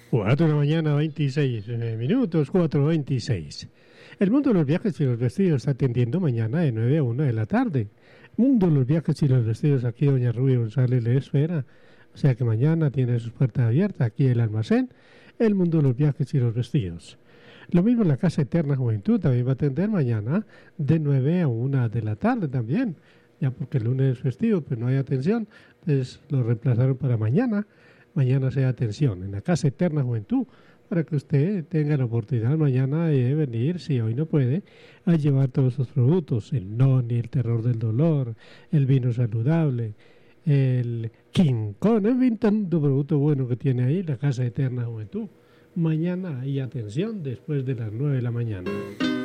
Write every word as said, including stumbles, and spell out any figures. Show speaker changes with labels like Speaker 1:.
Speaker 1: Cuatro de la mañana, veintiséis eh, minutos, cuatro veintiséis. El mundo de los viajes y los vestidos está atendiendo mañana de nueve a una de la tarde. Mundo de los viajes y los vestidos, aquí doña Rubio González le espera. O sea que mañana tiene sus puertas abiertas aquí el almacén, el mundo de los viajes y los vestidos. Lo mismo la Casa Eterna Juventud también va a atender mañana de nueve a una de la tarde también. Ya porque el lunes es festivo, pues no hay atención, entonces lo reemplazaron para mañana. Mañana sea atención en la Casa Eterna Juventud, para que usted tenga la oportunidad mañana de venir, si hoy no puede, a llevar todos esos productos, el noni, el terror del dolor, el vino saludable, el King Kong, en fin, tanto producto bueno que tiene ahí la Casa Eterna Juventud. Mañana hay atención después de las nueve de la mañana.